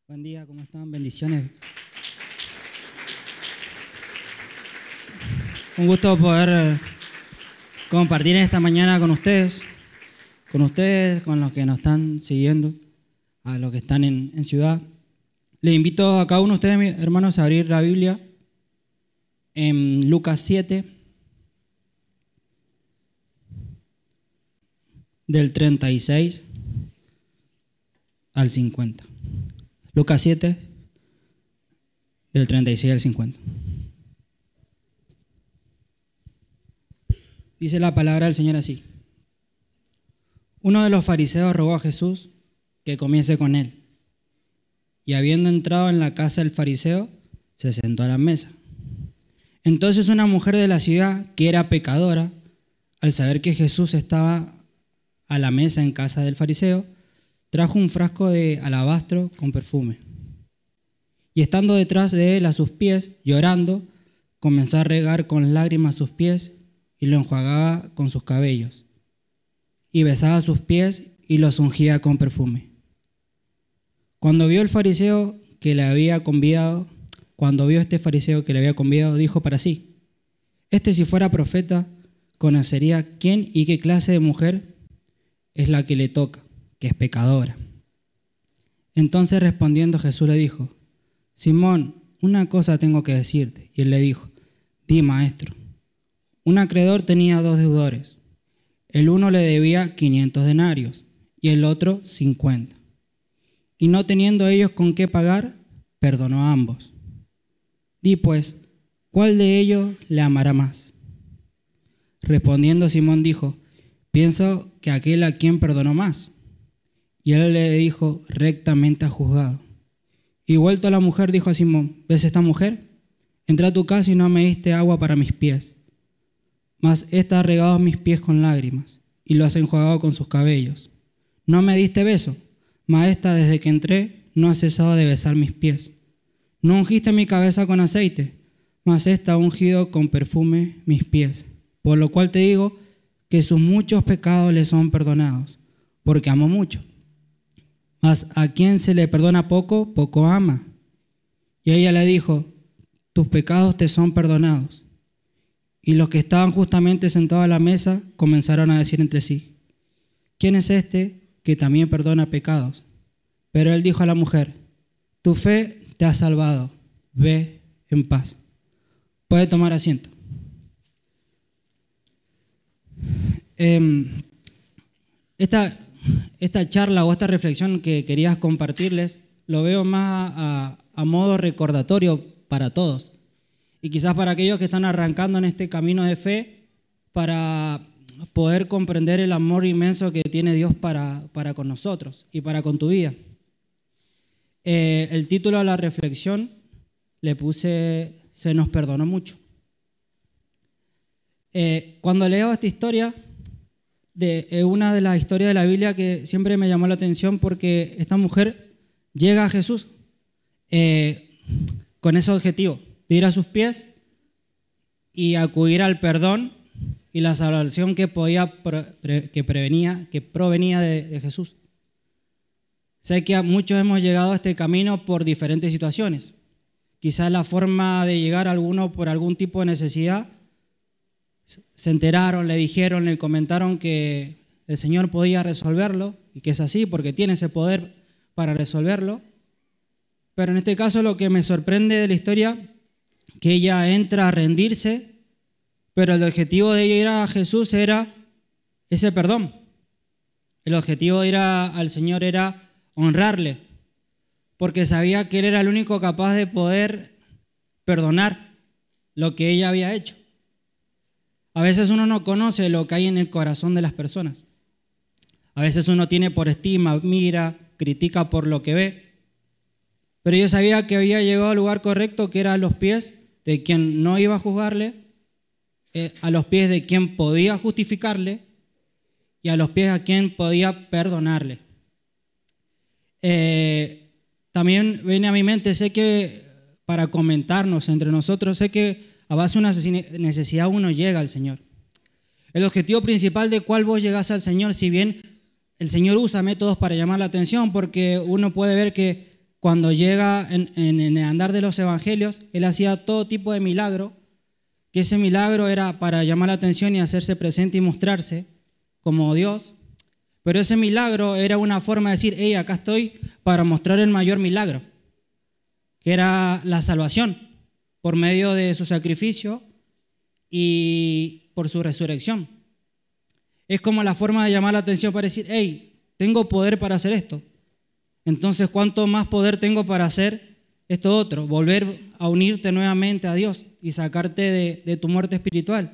Buen día, ¿cómo están? Bendiciones. Un gusto poder compartir esta mañana con ustedes, con los que nos están siguiendo, a los que están en ciudad. Les invito a cada uno de ustedes, mis hermanos, a abrir la Biblia en Lucas 7, del 36 al 50. Lucas 7, del 36 al 50. Dice la palabra del Señor así: uno de los fariseos rogó a Jesús que comiese con él, y habiendo entrado en la casa del fariseo, se sentó a la mesa. Entonces una mujer de la ciudad, que era pecadora, al saber que Jesús estaba a la mesa en casa del fariseo, trajo un frasco de alabastro con perfume. Y estando detrás de él a sus pies, llorando, comenzó a regar con lágrimas sus pies y lo enjuagaba con sus cabellos. Y besaba sus pies y los ungía con perfume. Cuando vio este fariseo que le había convidado, dijo para sí: si fuera profeta, conocería quién y qué clase de mujer es la que le toca, que es pecadora. Entonces respondiendo Jesús le dijo: Simón, una cosa tengo que decirte. Y él le dijo: Di, maestro. Un acreedor tenía 2 deudores. El uno le debía 500 denarios y el otro 50. Y no teniendo ellos con qué pagar, perdonó a ambos. Di pues, ¿cuál de ellos le amará más? Respondiendo Simón dijo: Pienso que aquel a quien perdonó más. Y él le dijo: rectamente has juzgado. Y vuelto a la mujer dijo a Simón: ¿ves esta mujer? Entré a tu casa y no me diste agua para mis pies, mas ésta ha regado mis pies con lágrimas y los ha enjuagado con sus cabellos. No me diste beso, mas ésta desde que entré no ha cesado de besar mis pies. No ungiste mi cabeza con aceite, mas ésta ha ungido con perfume mis pies. Por lo cual te digo que sus muchos pecados le son perdonados, porque amó mucho. Mas a quien se le perdona poco, poco ama. Y ella le dijo: tus pecados te son perdonados. Y los que estaban justamente sentados a la mesa comenzaron a decir entre sí: ¿quién es este que también perdona pecados? Pero él dijo a la mujer: tu fe te ha salvado, ve en paz. Puede tomar asiento. Esta charla o esta reflexión que querías compartirles, lo veo más a modo recordatorio para todos. Y quizás para aquellos que están arrancando en este camino de fe, para poder comprender el amor inmenso que tiene Dios para con nosotros y para con tu vida. El título a la reflexión le puse: se nos perdonó mucho. Cuando leo esta historia, una de las historias de la Biblia que siempre me llamó la atención, porque esta mujer llega a Jesús con ese objetivo de ir a sus pies y acudir al perdón y la salvación que provenía de Jesús. Sé que muchos hemos llegado a este camino por diferentes situaciones. Quizás la forma de llegar a alguno por algún tipo de necesidad, se enteraron, le dijeron, le comentaron que el Señor podía resolverlo, y que es así porque tiene ese poder para resolverlo. Pero en este caso lo que me sorprende de la historia, que ella entra a rendirse, pero el objetivo de ella ir a Jesús era ese perdón. El objetivo de ir al Señor era honrarle, porque sabía que Él era el único capaz de poder perdonar lo que ella había hecho. A veces uno no conoce lo que hay en el corazón de las personas. A veces uno tiene por estima, mira, critica por lo que ve. Pero yo sabía que había llegado al lugar correcto, que era a los pies de quien no iba a juzgarle, a los pies de quien podía justificarle y a los pies a quien podía perdonarle. También viene a mi mente, sé que para comentarnos entre nosotros, sé que a base de una necesidad uno llega al Señor. El objetivo principal de cuál vos llegás al Señor, si bien el Señor usa métodos para llamar la atención, porque uno puede ver que cuando llega en el andar de los evangelios, él hacía todo tipo de milagro, que ese milagro era para llamar la atención y hacerse presente y mostrarse como Dios, pero ese milagro era una forma de decir, hey, acá estoy para mostrar el mayor milagro, que era la salvación por medio de su sacrificio y por su resurrección. Es como la forma de llamar la atención para decir, hey, tengo poder para hacer esto. Entonces, ¿cuánto más poder tengo para hacer esto otro? Volver a unirte nuevamente a Dios y sacarte de tu muerte espiritual.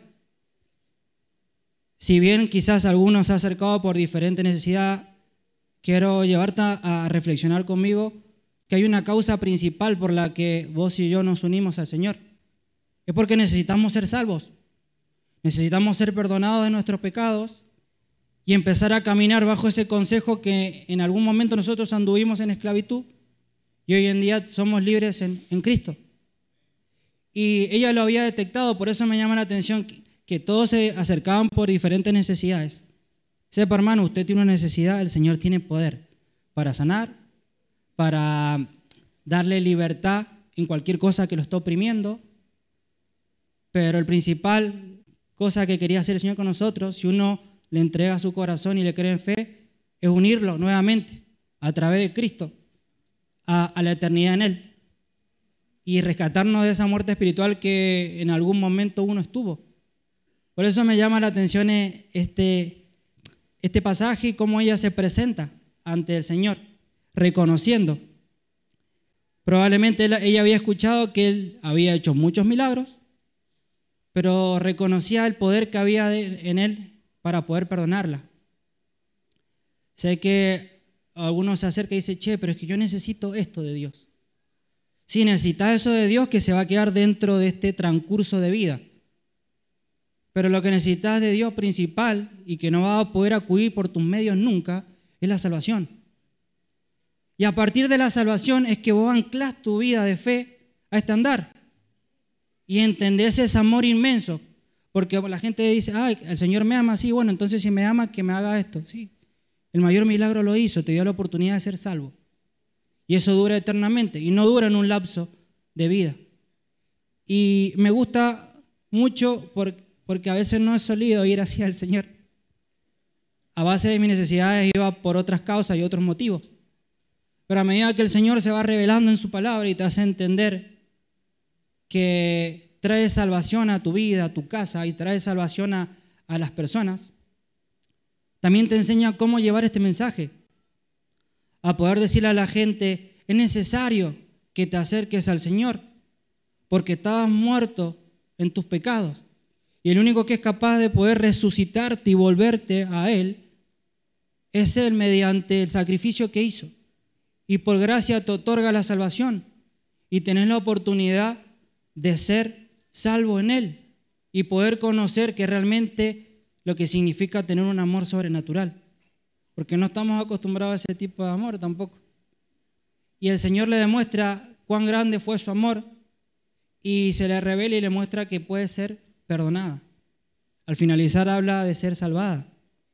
Si bien quizás algunos se han acercado por diferente necesidad, quiero llevarte a reflexionar conmigo que hay una causa principal por la que vos y yo nos unimos al Señor. Es porque necesitamos ser salvos. Necesitamos ser perdonados de nuestros pecados y empezar a caminar bajo ese consejo que en algún momento nosotros anduvimos en esclavitud y hoy en día somos libres en Cristo. Y ella lo había detectado, por eso me llama la atención que todos se acercaban por diferentes necesidades. Sepa, hermano, usted tiene una necesidad, el Señor tiene poder para sanar, para darle libertad en cualquier cosa que lo esté oprimiendo, pero el principal cosa que quería hacer el Señor con nosotros, si uno le entrega su corazón y le cree en fe, es unirlo nuevamente a través de Cristo a la eternidad en Él y rescatarnos de esa muerte espiritual que en algún momento uno estuvo. Por eso me llama la atención este pasaje y cómo ella se presenta ante el Señor, reconociendo. Probablemente ella había escuchado que Él había hecho muchos milagros, pero reconocía el poder que había en Él para poder perdonarla. Sé que algunos se acercan y dicen, che, pero es que yo necesito esto de Dios. Si necesitas eso de Dios, que se va a quedar dentro de este transcurso de vida. Pero lo que necesitas de Dios principal y que no vas a poder acudir por tus medios nunca, es la salvación. Y a partir de la salvación es que vos anclás tu vida de fe a este andar y entendés ese amor inmenso. Porque la gente dice, ay, el Señor me ama, sí, bueno, entonces si me ama, que me haga esto. Sí, el mayor milagro lo hizo, te dio la oportunidad de ser salvo. Y eso dura eternamente y no dura en un lapso de vida. Y me gusta mucho porque a veces no he solido ir hacia el Señor. A base de mis necesidades iba por otras causas y otros motivos. Pero a medida que el Señor se va revelando en su palabra y te hace entender que trae salvación a tu vida, a tu casa y trae salvación a las personas, también te enseña cómo llevar este mensaje. A poder decirle a la gente, es necesario que te acerques al Señor porque estabas muerto en tus pecados. Y el único que es capaz de poder resucitarte y volverte a Él es Él mediante el sacrificio que hizo. Y por gracia te otorga la salvación y tenés la oportunidad de ser salvo en Él y poder conocer que realmente lo que significa tener un amor sobrenatural. Porque no estamos acostumbrados a ese tipo de amor tampoco. Y el Señor le demuestra cuán grande fue su amor y se le revela y le muestra que puede ser perdonada. Al finalizar habla de ser salvada.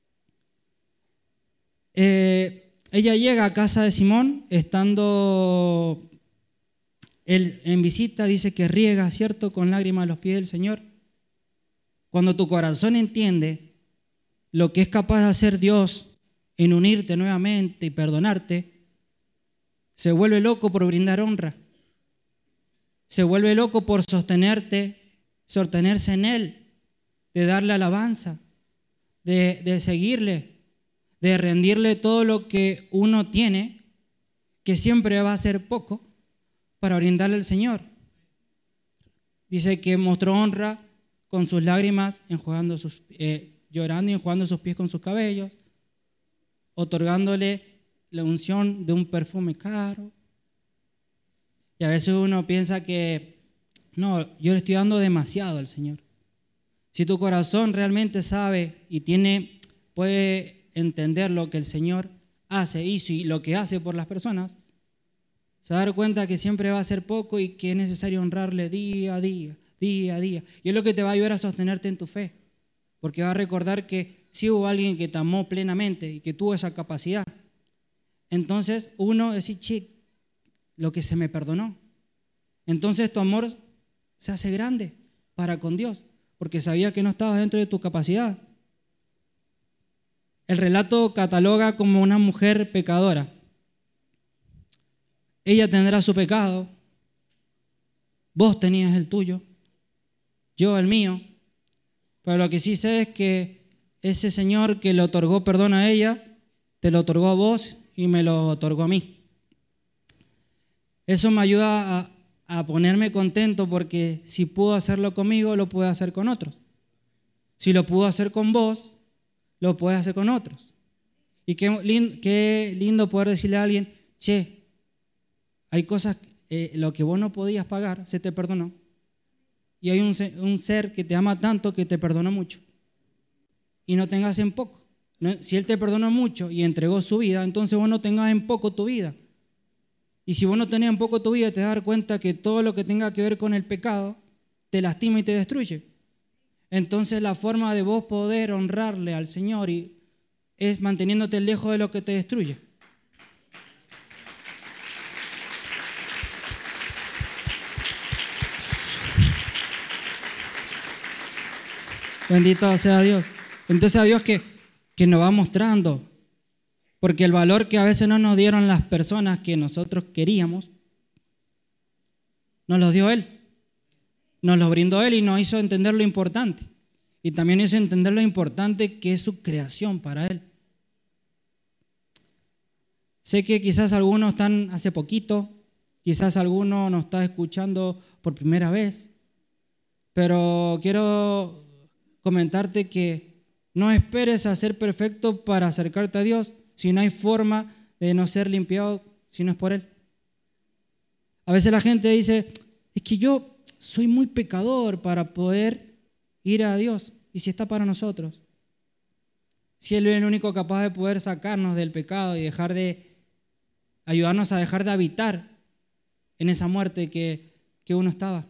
Ella llega a casa de Simón, estando él en visita, dice que riega, ¿cierto?, con lágrimas a los pies del Señor. Cuando tu corazón entiende lo que es capaz de hacer Dios en unirte nuevamente y perdonarte, se vuelve loco por brindar honra. Se vuelve loco por sostenerse en Él, de darle alabanza, de seguirle, de rendirle todo lo que uno tiene, que siempre va a ser poco, para brindarle al Señor. Dice que mostró honra con sus lágrimas, llorando y enjuagando sus pies con sus cabellos, otorgándole la unción de un perfume caro. Y a veces uno piensa que, no, yo le estoy dando demasiado al Señor. Si tu corazón realmente sabe y puede entender lo que el Señor hace, hizo y lo que hace por las personas, se va a dar cuenta que siempre va a ser poco y que es necesario honrarle día a día, día a día. Y es lo que te va a ayudar a sostenerte en tu fe, porque va a recordar que sí hubo alguien que te amó plenamente y que tuvo esa capacidad. Entonces uno dice, che, lo que se me perdonó. Entonces tu amor se hace grande para con Dios, porque sabía que no estabas dentro de tu capacidad. El relato cataloga como una mujer pecadora. Ella tendrá su pecado, vos tenías el tuyo, yo el mío, pero lo que sí sé es que ese Señor que le otorgó perdón a ella, te lo otorgó a vos y me lo otorgó a mí. Eso me ayuda a ponerme contento porque si pudo hacerlo conmigo, lo puede hacer con otros. Si lo pudo hacer con vos, lo puede hacer con otros. Y qué lindo poder decirle a alguien, che, hay cosas, lo que vos no podías pagar, se te perdonó. Y hay un ser que te ama tanto que te perdonó mucho. Y no tengas en poco. Si Él te perdonó mucho y entregó su vida, entonces vos no tengas en poco tu vida. Y si vos no tenés en poco tu vida, te vas a dar cuenta que todo lo que tenga que ver con el pecado te lastima y te destruye. Entonces la forma de vos poder honrarle al Señor es manteniéndote lejos de lo que te destruye. Bendito sea Dios. Entonces a Dios que nos va mostrando, porque el valor que a veces no nos dieron las personas que nosotros queríamos, nos lo dio Él. Nos lo brindó Él y nos hizo entender lo importante. Y también hizo entender lo importante que es su creación para Él. Sé que quizás algunos están hace poquito, quizás alguno nos está escuchando por primera vez, pero quiero comentarte que no esperes a ser perfecto para acercarte a Dios si no hay forma de no ser limpiado si no es por Él. A veces la gente dice, es que yo soy muy pecador para poder ir a Dios. ¿Y si está para nosotros? Si Él es el único capaz de poder sacarnos del pecado y ayudarnos a dejar de habitar en esa muerte que uno estaba.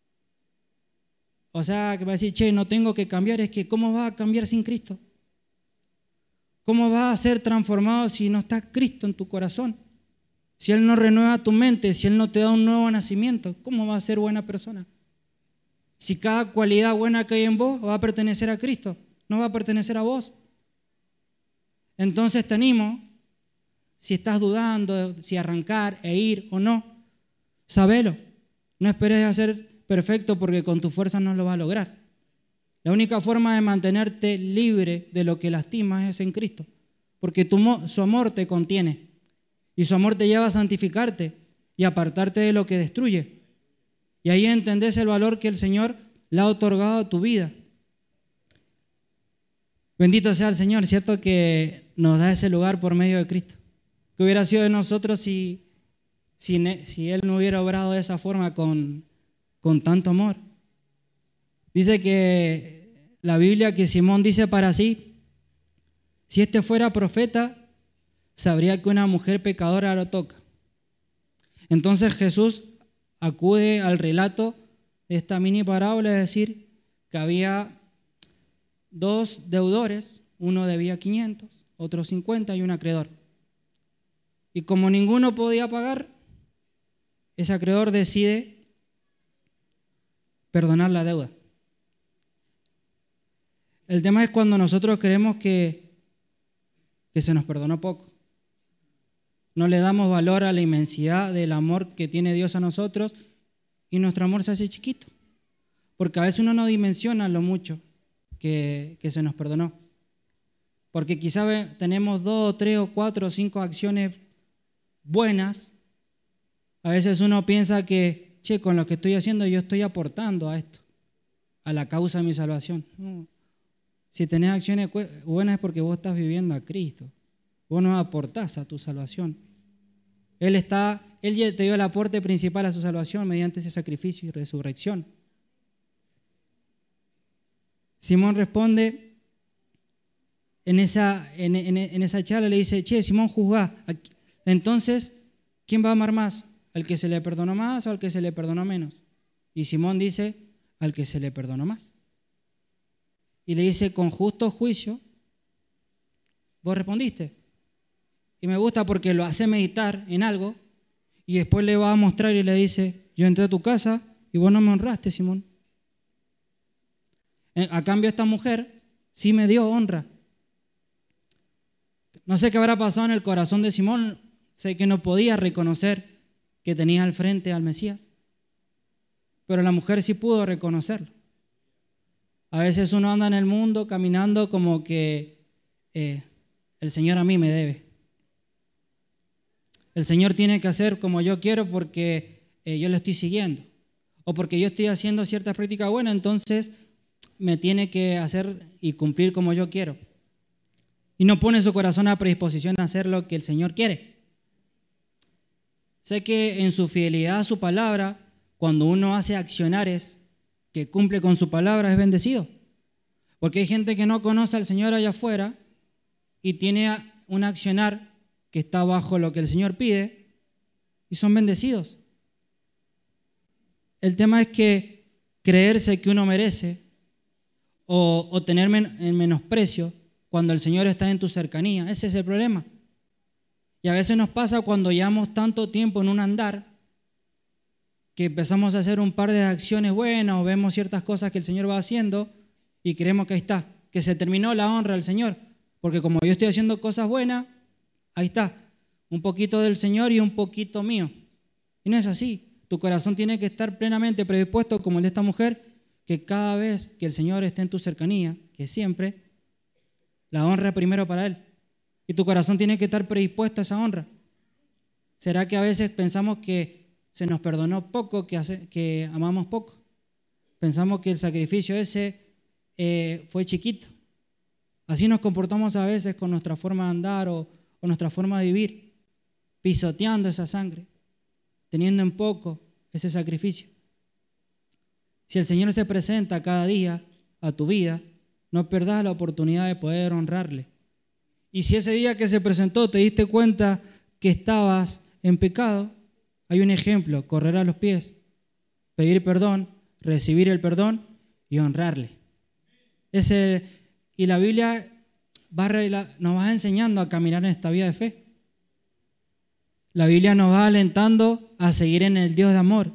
O sea, que va a decir, che, no tengo que cambiar. Es que ¿cómo vas a cambiar sin Cristo? ¿Cómo vas a ser transformado si no está Cristo en tu corazón? Si Él no renueva tu mente, si Él no te da un nuevo nacimiento, ¿cómo vas a ser buena persona? Si cada cualidad buena que hay en vos va a pertenecer a Cristo, no va a pertenecer a vos. Entonces te animo, si estás dudando si arrancar e ir o no, sabelo. No esperes a ser perfecto porque con tu fuerza no lo vas a lograr. La única forma de mantenerte libre de lo que lastimas es en Cristo, porque su amor te contiene y su amor te lleva a santificarte y apartarte de lo que destruye. Y ahí entendés el valor que el Señor le ha otorgado a tu vida. Bendito sea el Señor, ¿cierto? Que nos da ese lugar por medio de Cristo. ¿Qué hubiera sido de nosotros si Él no hubiera obrado de esa forma con tanto amor? Dice que la Biblia que Simón dice para sí, si este fuera profeta, sabría que una mujer pecadora lo toca. Entonces Jesús acude al relato de esta mini parábola, es decir, que había dos deudores, uno debía 500, otro 50 y un acreedor. Y como ninguno podía pagar, ese acreedor decide perdonar la deuda. El tema es cuando nosotros creemos que se nos perdonó poco. No le damos valor a la inmensidad del amor que tiene Dios a nosotros y nuestro amor se hace chiquito. Porque a veces uno no dimensiona lo mucho que se nos perdonó. Porque quizás tenemos 2, 3 o 4 o 5 acciones buenas. A veces uno piensa que, che, con lo que estoy haciendo yo estoy aportando a esto, a la causa de mi salvación. No. Si tenés acciones buenas es porque vos estás viviendo a Cristo. Vos no aportás a tu salvación. Él ya te dio el aporte principal a su salvación mediante ese sacrificio y resurrección. Simón responde en esa charla, le dice, che, Simón, juzgá. Entonces, ¿quién va a amar más? ¿Al que se le perdonó más o al que se le perdonó menos? Y Simón dice, al que se le perdonó más. Y le dice, con justo juicio, vos respondiste. Y me gusta porque lo hace meditar en algo Y después le va a mostrar y le dice, yo entré a tu casa y vos no me honraste, Simón. A cambio, esta mujer sí me dio honra. No sé qué habrá pasado en el corazón de Simón. Sé que no podía reconocer que tenía al frente al Mesías. Pero la mujer sí pudo reconocerlo. A veces uno anda en el mundo caminando como que el Señor a mí me debe. El Señor tiene que hacer como yo quiero porque yo lo estoy siguiendo. O porque yo estoy haciendo ciertas prácticas buenas, entonces me tiene que hacer y cumplir como yo quiero. Y no pone su corazón a predisposición a hacer lo que el Señor quiere. Sé que en su fidelidad a su palabra, cuando uno hace accionares que cumple con su palabra, es bendecido. Porque hay gente que no conoce al Señor allá afuera y tiene un accionar que está bajo lo que el Señor pide y son bendecidos. El tema es que creerse que uno merece o tener en menosprecio cuando el Señor está en tu cercanía, ese es el problema. Y a veces nos pasa cuando llevamos tanto tiempo en un andar que empezamos a hacer un par de acciones buenas o vemos ciertas cosas que el Señor va haciendo y creemos que ahí está, que se terminó la honra del Señor, porque como yo estoy haciendo cosas buenas, ahí está, un poquito del Señor y un poquito mío. Y no es así. Tu corazón tiene que estar plenamente predispuesto, como el de esta mujer, que cada vez que el Señor esté en tu cercanía, que siempre, la honra primero para Él. Y tu corazón tiene que estar predispuesto a esa honra. ¿Será que a veces pensamos que se nos perdonó poco, que amamos poco? Pensamos que el sacrificio ese fue chiquito. Así nos comportamos a veces con nuestra forma de andar o nuestra forma de vivir, pisoteando esa sangre, teniendo en poco ese sacrificio. Si el Señor se presenta cada día a tu vida, no perdas la oportunidad de poder honrarle. Y si ese día que se presentó te diste cuenta que estabas en pecado, hay un ejemplo: correr a los pies, pedir perdón, recibir el perdón y honrarle. Y la Biblia nos va enseñando a caminar en esta vida de fe. La Biblia nos va alentando a seguir en el Dios de amor.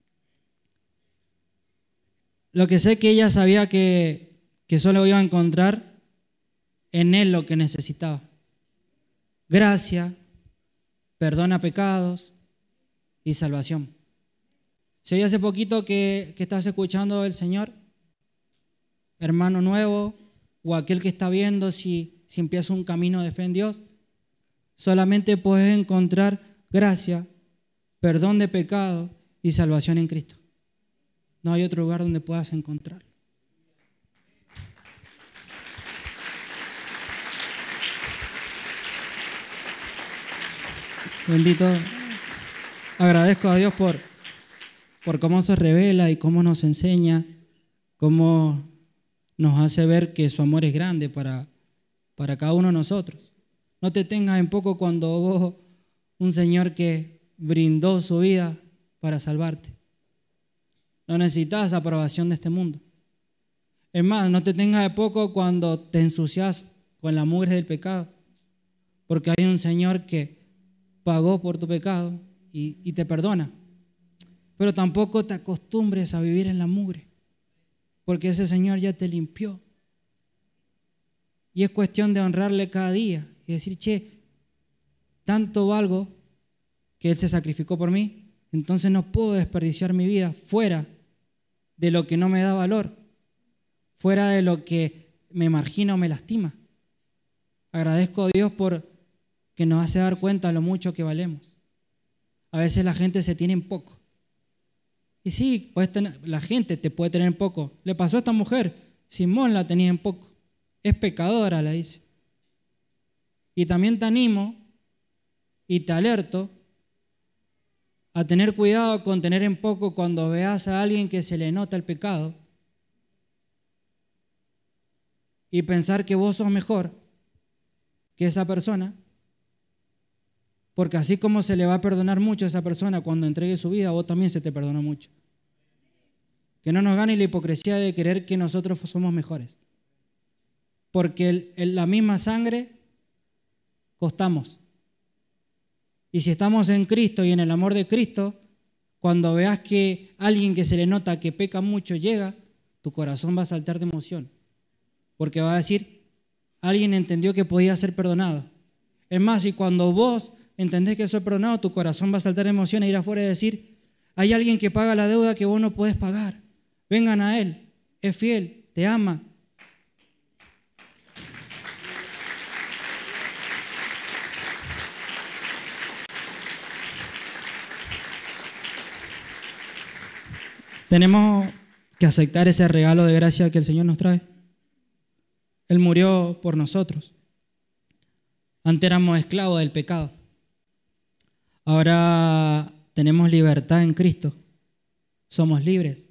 Lo que sé que ella sabía que solo iba a encontrar en Él lo que necesitaba: gracia, perdón a pecados y salvación. Si hoy hace poquito que estás escuchando del Señor, hermano nuevo, o aquel que está viendo si empieza un camino de fe en Dios, solamente puedes encontrar gracia, perdón de pecado y salvación en Cristo. No hay otro lugar donde puedas encontrarlo. Bendito. Agradezco a Dios por cómo se revela y cómo nos enseña, cómo nos hace ver que su amor es grande para cada uno de nosotros. No te tengas en poco cuando vos, un Señor que brindó su vida para salvarte. No necesitas aprobación de este mundo. Es más, no te tengas de poco cuando te ensucias con la mugre del pecado, porque hay un Señor que pagó por tu pecado y te perdona. Pero tampoco te acostumbres a vivir en la mugre, porque ese Señor ya te limpió. Y es cuestión de honrarle cada día y decir, che, tanto valgo que Él se sacrificó por mí, entonces no puedo desperdiciar mi vida fuera de lo que no me da valor, fuera de lo que me margina o me lastima. Agradezco a Dios por que nos hace dar cuenta de lo mucho que valemos. A veces la gente se tiene en poco. Y sí, la gente te puede tener en poco. Le pasó a esta mujer, Simón la tenía en poco. Es pecadora, le dice. Y también te animo y te alerto a tener cuidado con tener en poco cuando veas a alguien que se le nota el pecado y pensar que vos sos mejor que esa persona, porque así como se le va a perdonar mucho a esa persona cuando entregue su vida, a vos también se te perdonó mucho. Que no nos gane la hipocresía de creer que nosotros somos mejores, porque la misma sangre costamos Y si estamos en Cristo y en el amor de Cristo, cuando veas que alguien que se le nota que peca mucho llega, tu corazón va a saltar de emoción. Porque va a decir, alguien entendió que podía ser perdonado. Es más, y cuando vos entendés que sos perdonado, tu corazón va a saltar de emoción e ir afuera y decir, hay alguien que paga la deuda que vos no podés pagar. Vengan a Él, es fiel, te ama. Tenemos que aceptar ese regalo de gracia que el Señor nos trae. Él murió por nosotros. Antes éramos esclavos del pecado. Ahora tenemos libertad en Cristo. Somos libres.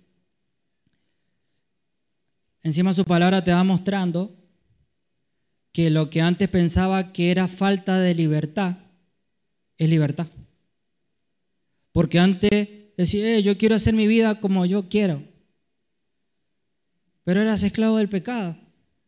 Encima su palabra te va mostrando que lo que antes pensaba que era falta de libertad es libertad. Porque antes decía, yo quiero hacer mi vida como yo quiero. Pero eras esclavo del pecado.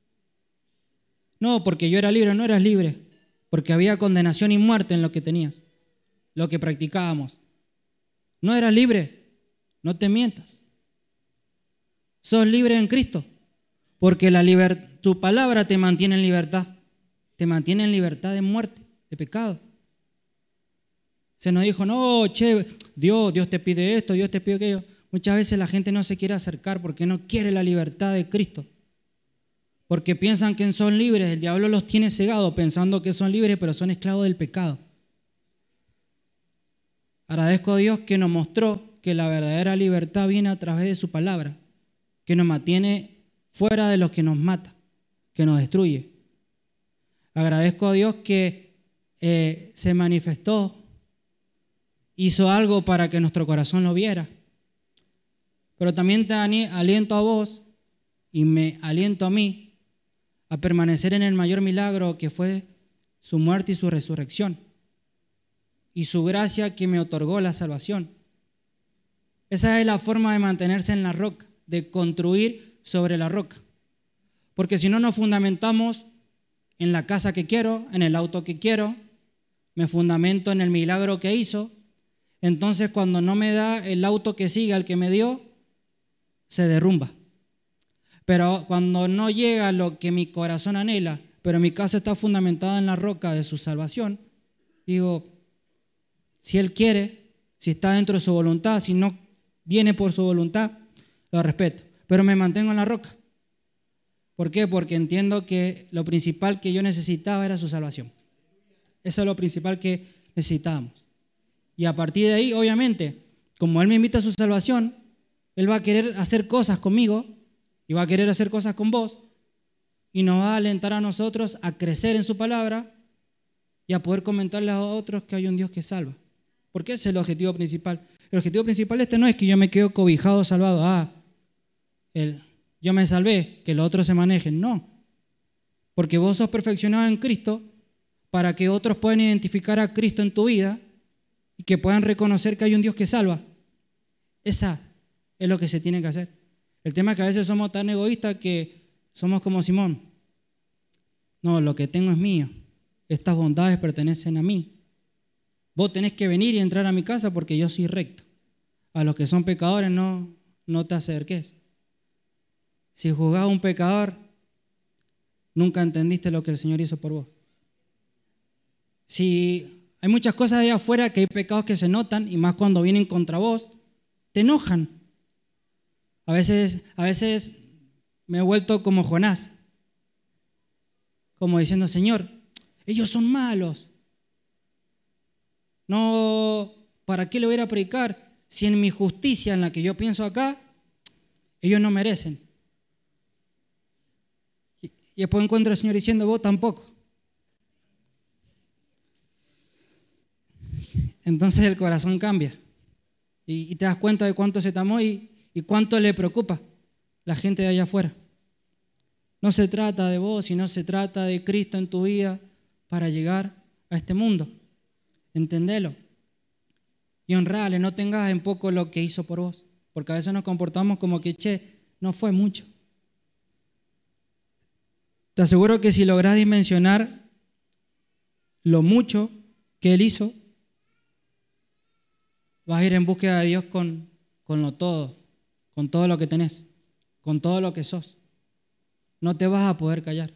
No, porque yo era libre, no eras libre. Porque había condenación y muerte en lo que tenías, lo que practicábamos. No eras libre, no te mientas. Sos libre en Cristo, porque tu palabra te mantiene en libertad. Te mantiene en libertad de muerte, de pecado. Se nos dijo, no, Dios te pide esto, Dios te pide aquello. Muchas veces la gente no se quiere acercar porque no quiere la libertad de Cristo. Porque piensan que son libres, el diablo los tiene cegados pensando que son libres, pero son esclavos del pecado. Agradezco a Dios que nos mostró que la verdadera libertad viene a través de su palabra, que nos mantiene fuera de lo que nos mata, que nos destruye. Agradezco a Dios que se manifestó, hizo algo para que nuestro corazón lo viera. Pero también te aliento a vos y me aliento a mí a permanecer en el mayor milagro que fue su muerte y su resurrección y su gracia que me otorgó la salvación. Esa es la forma de mantenerse en la roca, de construir sobre la roca. Porque si no nos fundamentamos en la casa que quiero, en el auto que quiero, me fundamento en el milagro que hizo, entonces cuando no me da el auto que sigue al que me dio, se derrumba. Pero cuando no llega lo que mi corazón anhela, pero mi casa está fundamentada en la roca de su salvación, digo, si Él quiere, si está dentro de su voluntad, si no viene por su voluntad, lo respeto. Pero me mantengo en la roca. ¿Por qué? Porque entiendo que lo principal que yo necesitaba era su salvación. Eso es lo principal que necesitábamos. Y a partir de ahí, obviamente, como Él me invita a su salvación, Él va a querer hacer cosas conmigo y va a querer hacer cosas con vos y nos va a alentar a nosotros a crecer en su palabra y a poder comentarles a otros que hay un Dios que salva. Porque ese es el objetivo principal. El objetivo principal no es que yo me quedo cobijado, salvado. Yo me salvé, que los otros se manejen. No. Porque vos sos perfeccionado en Cristo para que otros puedan identificar a Cristo en tu vida y que puedan reconocer que hay un Dios que salva. Esa es lo que se tiene que hacer. El tema es que a veces somos tan egoístas que somos como Simón. No, lo que tengo es mío. Estas bondades pertenecen a mí. Vos tenés que venir y entrar a mi casa porque yo soy recto. A los que son pecadores no te acerques. Si juzgás a un pecador, nunca entendiste lo que el Señor hizo por vos. Si hay muchas cosas allá afuera que hay pecados que se notan y más cuando vienen contra vos, te enojan. A veces me he vuelto como Jonás, como diciendo, Señor, ellos son malos. No, ¿para qué le voy a predicar si en mi justicia, en la que yo pienso acá, ellos no merecen? Y después encuentro al Señor diciendo, vos tampoco. Entonces el corazón cambia y te das cuenta de cuánto se te amó y cuánto le preocupa la gente de allá afuera. No se trata de vos, sino se trata de Cristo en tu vida para llegar a este mundo. Entendelo. Y honrale, no tengas en poco lo que hizo por vos. Porque a veces nos comportamos como que, no fue mucho. Te aseguro que si lográs dimensionar lo mucho que Él hizo, Vas a ir en búsqueda de Dios con todo lo que tenés, con todo lo que sos. No te vas a poder callar.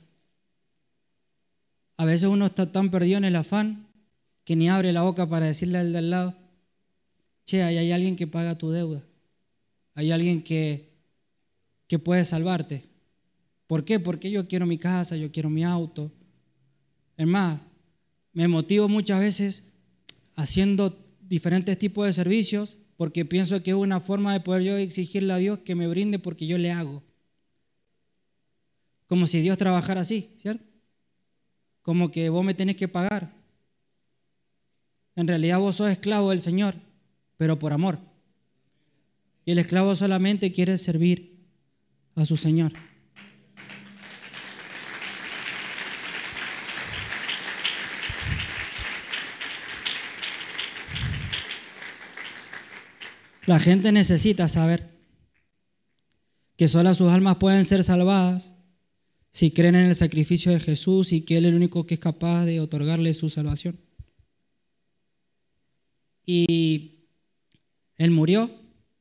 A veces uno está tan perdido en el afán que ni abre la boca para decirle al de al lado, che, ahí hay alguien que paga tu deuda. Hay alguien que puede salvarte. ¿Por qué? Porque yo quiero mi casa, yo quiero mi auto. Es más, me motivo muchas veces haciendo diferentes tipos de servicios porque pienso que es una forma de poder yo exigirle a Dios que me brinde porque yo le hago. Como si Dios trabajara así, ¿cierto? Como que vos me tenés que pagar. En realidad vos sos esclavo del Señor, pero por amor. Y el esclavo solamente quiere servir a su Señor. La gente necesita saber que solo sus almas pueden ser salvadas si creen en el sacrificio de Jesús y que Él es el único que es capaz de otorgarle su salvación. Y Él murió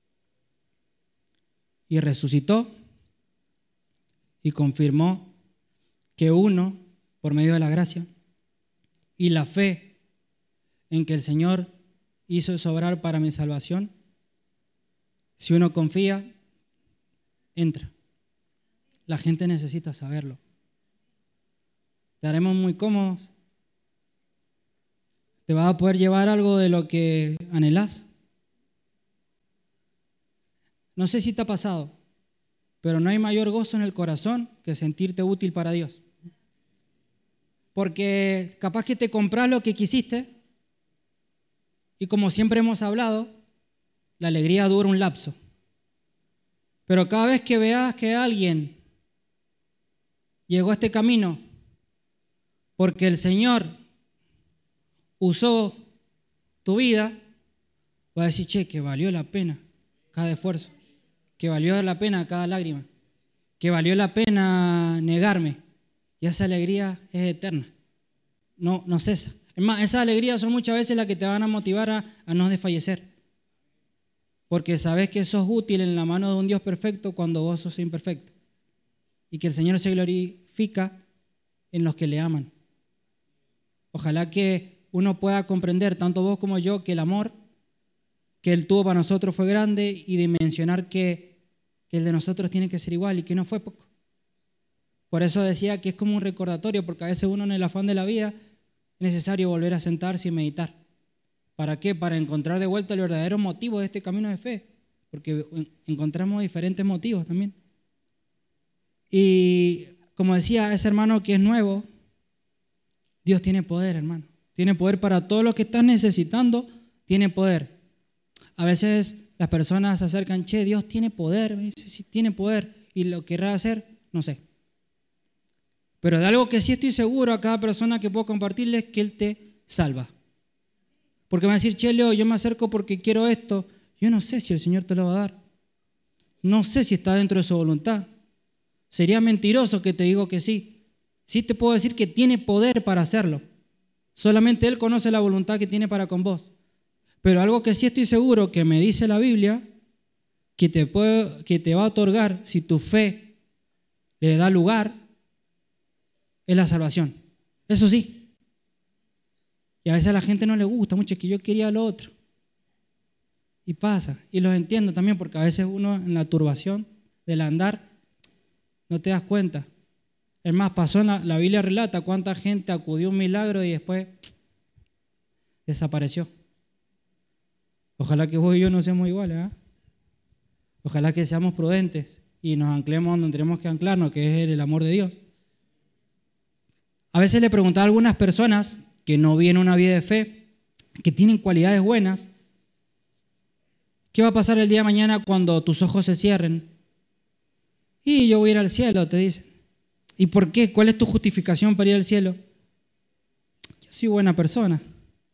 y resucitó y confirmó que uno, por medio de la gracia y la fe en que el Señor hizo sobrar para mi salvación, si uno confía, entra. La gente necesita saberlo. Te haremos muy cómodos. ¿Te vas a poder llevar algo de lo que anhelás? No sé si te ha pasado, pero no hay mayor gozo en el corazón que sentirte útil para Dios. Porque capaz que te compras lo que quisiste y como siempre hemos hablado, la alegría dura un lapso. Pero cada vez que veas que alguien llegó a este camino porque el Señor usó tu vida, vas a decir, che, que valió la pena cada esfuerzo, que valió la pena cada lágrima, que valió la pena negarme. Y esa alegría es eterna, no cesa. Es más, esas alegrías son muchas veces las que te van a motivar a no desfallecer. Porque sabes que sos útil en la mano de un Dios perfecto cuando vos sos imperfecto. Y que el Señor se glorifica en los que le aman. Ojalá que uno pueda comprender, tanto vos como yo, que el amor que Él tuvo para nosotros fue grande y dimensionar que el de nosotros tiene que ser igual y que no fue poco. Por eso decía que es como un recordatorio, porque a veces uno en el afán de la vida es necesario volver a sentarse y meditar. ¿Para qué? Para encontrar de vuelta el verdadero motivo de este camino de fe, porque encontramos diferentes motivos también. Y como decía ese hermano que es nuevo, Dios tiene poder, hermano. Tiene poder para todo lo que estás necesitando, tiene poder. A veces las personas se acercan, che, Dios tiene poder, me dice, sí, tiene poder, y lo querrá hacer, no sé. Pero de algo que sí estoy seguro a cada persona que puedo compartirles es que Él te salva. Porque me va a decir, che, Leo, yo me acerco porque quiero esto. Yo no sé si el Señor te lo va a dar. No sé si está dentro de su voluntad. Sería mentiroso que te digo que sí. Sí te puedo decir que tiene poder para hacerlo. Solamente Él conoce la voluntad que tiene para con vos. Pero algo que sí estoy seguro que me dice la Biblia, que te va a otorgar si tu fe le da lugar, es la salvación. Eso sí. Y a veces a la gente no le gusta mucho, es que yo quería lo otro. Y pasa, y los entiendo también, porque a veces uno en la turbación del andar no te das cuenta. Es más, pasó en la Biblia relata cuánta gente acudió a un milagro y después desapareció. Ojalá que vos y yo no seamos iguales, ¿eh? Ojalá que seamos prudentes y nos anclemos donde tenemos que anclarnos, que es el amor de Dios. A veces le preguntaba a algunas personas que no viven una vida de fe, que tienen cualidades buenas, ¿qué va a pasar el día de mañana cuando tus ojos se cierren? Y yo voy a ir al cielo, te dicen. ¿Y por qué? ¿Cuál es tu justificación para ir al cielo? Yo soy buena persona.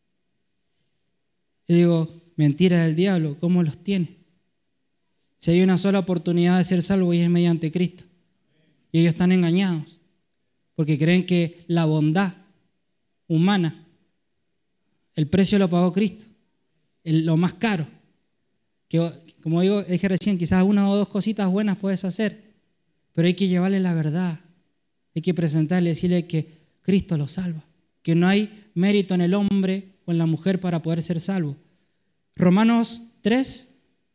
Y digo, mentira del diablo, ¿cómo los tiene? Si hay una sola oportunidad de ser salvo y es mediante Cristo. Y ellos están engañados, porque creen que la bondad humana, el precio lo pagó Cristo. lo más caro. Que, como dije recién, quizás una o dos cositas buenas puedes hacer, pero hay que llevarle la verdad. Hay que presentarle, decirle que Cristo lo salva, que no hay mérito en el hombre o en la mujer para poder ser salvo. Romanos 3,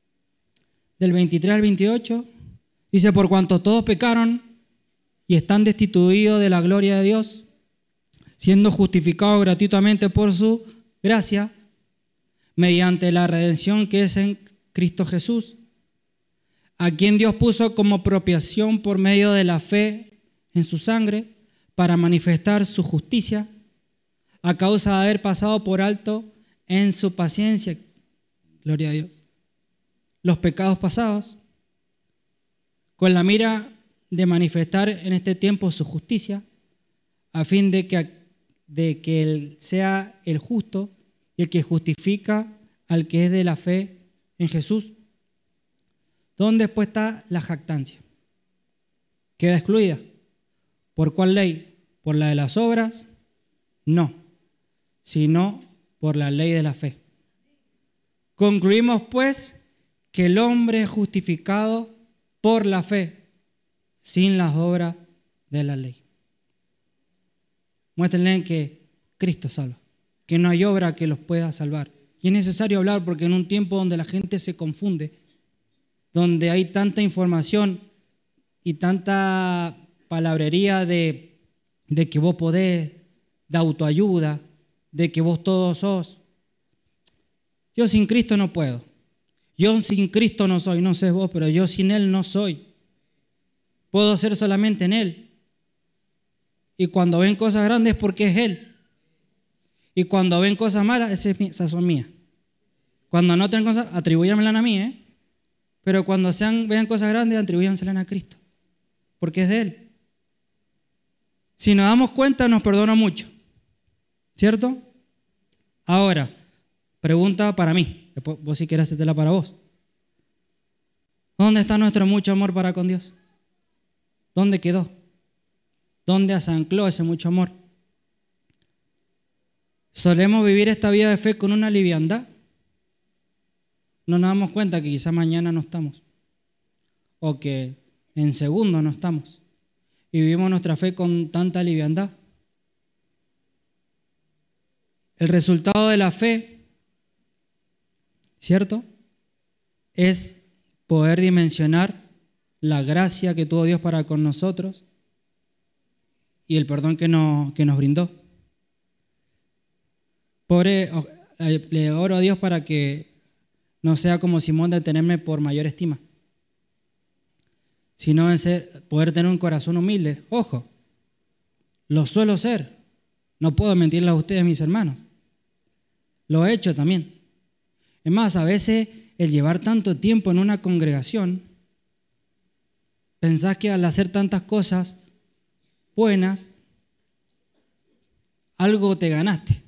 del 23 al 28, dice: por cuanto todos pecaron y están destituidos de la gloria de Dios, siendo justificados gratuitamente por su gracia, mediante la redención que es en Cristo Jesús, a quien Dios puso como propiciación por medio de la fe en su sangre, para manifestar su justicia, a causa de haber pasado por alto en su paciencia, gloria a Dios, los pecados pasados, con la mira de manifestar en este tiempo su justicia, a fin de que Él sea el justo y el que justifica al que es de la fe en Jesús. ¿Dónde pues está la jactancia? Queda excluida. ¿Por cuál ley? ¿Por la de las obras? No, sino por la ley de la fe. Concluimos pues que el hombre es justificado por la fe, sin las obras de la ley. Muéstrenle que Cristo salva, que no hay obra que los pueda salvar. Y es necesario hablar porque en un tiempo donde la gente se confunde, donde hay tanta información y tanta palabrería de que vos podés, de autoayuda, de que vos todos sos. Yo sin Cristo no puedo. Yo sin Cristo no soy, no sé vos, pero yo sin Él no soy. Puedo ser solamente en Él. Y cuando ven cosas grandes es porque es Él. Y cuando ven cosas malas, esas son mías. Cuando no tienen cosas, atribúyanmelas a mí, Pero cuando vean cosas grandes, atribúyanselas a Cristo. Porque es de Él. Si nos damos cuenta, nos perdona mucho. ¿Cierto? Ahora, pregunta para mí. Después, vos si querés hacértela para vos. ¿Dónde está nuestro mucho amor para con Dios? ¿Dónde quedó? ¿Dónde ancló ese mucho amor? Solemos vivir esta vida de fe con una liviandad. No nos damos cuenta que quizá mañana no estamos. O que en segundos no estamos. Y vivimos nuestra fe con tanta liviandad. El resultado de la fe, ¿cierto?, es poder dimensionar la gracia que tuvo Dios para con nosotros y el perdón que nos brindó. Le oro a Dios para que no sea como Simón de tenerme por mayor estima, sino en poder tener un corazón humilde. Ojo, lo suelo ser. No puedo mentirles a ustedes, mis hermanos. Lo he hecho también. Es más, a veces el llevar tanto tiempo en una congregación, pensás que al hacer tantas cosas buenas, algo te ganaste.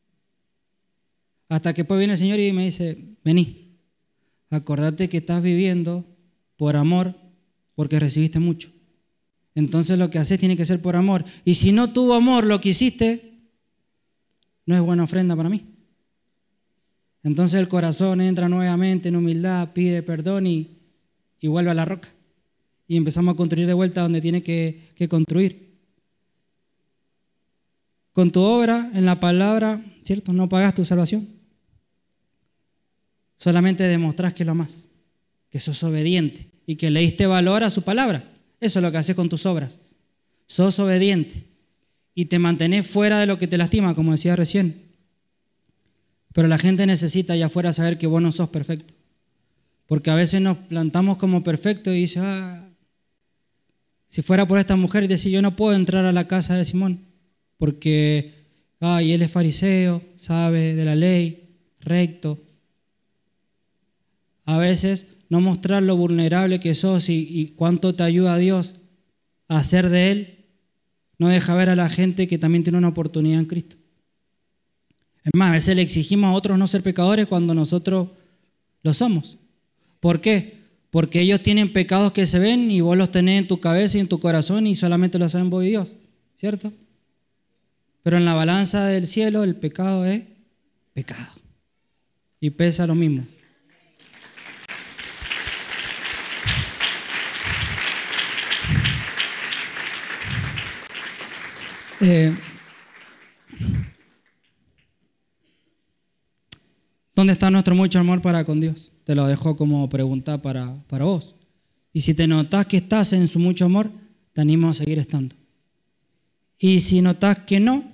Hasta que después viene el Señor y me dice: vení, acordate que estás viviendo por amor porque recibiste mucho. Entonces lo que haces tiene que ser por amor. Y si no tuvo amor lo que hiciste, no es buena ofrenda para mí. Entonces el corazón entra nuevamente en humildad, pide perdón y vuelve a la roca. Y empezamos a construir de vuelta donde tiene que construir. Con tu obra, en la palabra, ¿cierto?, no pagas tu salvación. Solamente demostrás que lo amás, que sos obediente y que le diste valor a su palabra. Eso es lo que haces con tus obras. Sos obediente y te mantenés fuera de lo que te lastima, como decía recién. Pero la gente necesita allá afuera saber que vos no sos perfecto. Porque a veces nos plantamos como perfectos y dice: si fuera por esta mujer, dice: yo no puedo entrar a la casa de Simón porque él es fariseo, sabe de la ley, recto. A veces no mostrar lo vulnerable que sos y cuánto te ayuda a Dios a hacer de Él, no deja ver a la gente que también tiene una oportunidad en Cristo. Es más, a veces le exigimos a otros no ser pecadores cuando nosotros lo somos. ¿Por qué? Porque ellos tienen pecados que se ven y vos los tenés en tu cabeza y en tu corazón y solamente lo saben vos y Dios, ¿cierto? Pero en la balanza del cielo el pecado es pecado. y pesa lo mismo. ¿Dónde está nuestro mucho amor para con Dios? Te lo dejo como pregunta para vos. Y si te notas que estás en su mucho amor, te animo a seguir estando. Y si notas que no,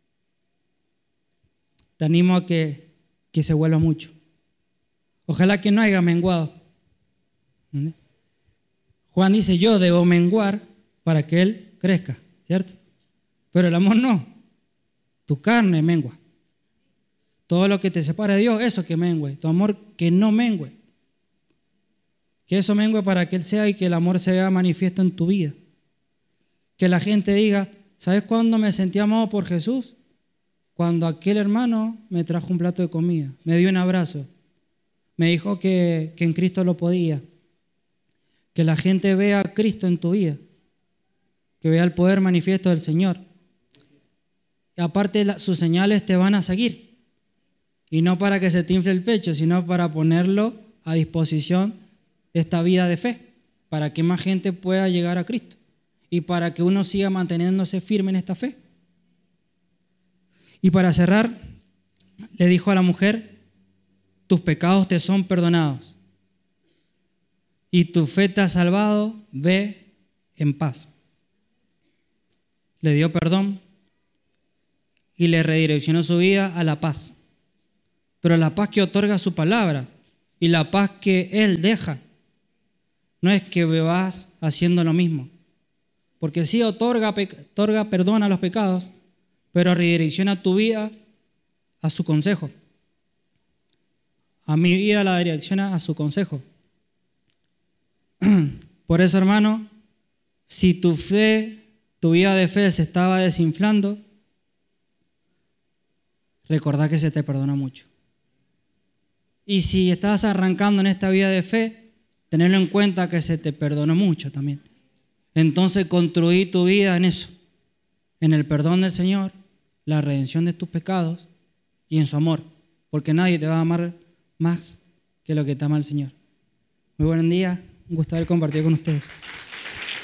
te animo a que se vuelva mucho. Ojalá que no haya menguado. ¿Entiendes? Juan dice, yo debo menguar para que Él crezca, ¿cierto? Pero el amor no. Tu carne mengua. Todo lo que te separa de Dios, eso que mengue. Tu amor que no mengue. Que eso mengue para que Él sea y que el amor se vea manifiesto en tu vida. Que la gente diga, ¿sabes cuándo me sentí amado por Jesús? Cuando aquel hermano me trajo un plato de comida, me dio un abrazo, me dijo que en Cristo lo podía. Que la gente vea a Cristo en tu vida, que vea el poder manifiesto del Señor. Y aparte sus señales te van a seguir. Y no para que se te infle el pecho, sino para ponerlo a disposición de esta vida de fe, para que más gente pueda llegar a Cristo y para que uno siga manteniéndose firme en esta fe. Y para cerrar, le dijo a la mujer, tus pecados te son perdonados y tu fe te ha salvado, ve en paz. Le dio perdón y le redireccionó su vida a la paz. Pero la paz que otorga su palabra y la paz que Él deja, no es que vas haciendo lo mismo. Porque sí otorga perdón a los pecados, pero redirecciona tu vida a su consejo. A mi vida la direcciona a su consejo. Por eso, hermano, si tu vida de fe se estaba desinflando, recordá que se te perdona mucho. Y si estás arrancando en esta vida de fe, tenerlo en cuenta que se te perdonó mucho también. Entonces construí tu vida en eso, en el perdón del Señor, la redención de tus pecados y en su amor, porque nadie te va a amar más que lo que te ama el Señor. Muy buen día, un gusto haber compartido con ustedes.